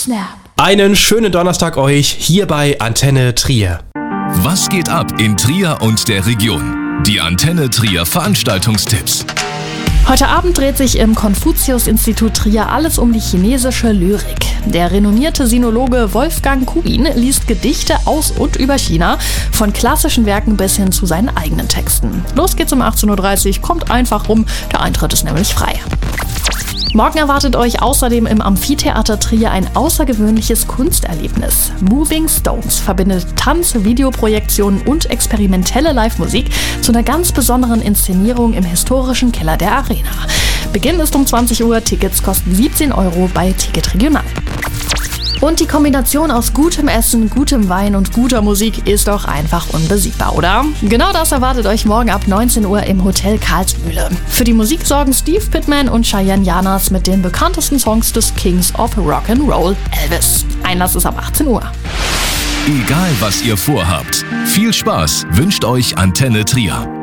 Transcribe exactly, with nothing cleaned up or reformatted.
Snap. Einen schönen Donnerstag euch hier bei Antenne Trier. Was geht ab in Trier und der Region? Die Antenne Trier Veranstaltungstipps. Heute Abend dreht sich im Konfuzius-Institut Trier alles um die chinesische Lyrik. Der renommierte Sinologe Wolfgang Kubin liest Gedichte aus und über China, von klassischen Werken bis hin zu seinen eigenen Texten. Los geht's um achtzehn Uhr dreißig, kommt einfach rum, der Eintritt ist nämlich frei. Morgen erwartet euch außerdem im Amphitheater Trier ein außergewöhnliches Kunsterlebnis. Moving Stones verbindet Tanz, Videoprojektionen und experimentelle Live-Musik zu einer ganz besonderen Inszenierung im historischen Keller der Arena. Beginn ist um zwanzig Uhr, Tickets kosten siebzehn Euro bei Ticket Regional. Und die Kombination aus gutem Essen, gutem Wein und guter Musik ist doch einfach unbesiegbar, oder? Genau das erwartet euch morgen ab neunzehn Uhr im Hotel Karlsmühle. Für die Musik sorgen Steve Pittman und Cheyenne Janas mit den bekanntesten Songs des Kings of Rock'n'Roll, Elvis. Einlass ist ab achtzehn Uhr. Egal was ihr vorhabt, viel Spaß wünscht euch Antenne Trier.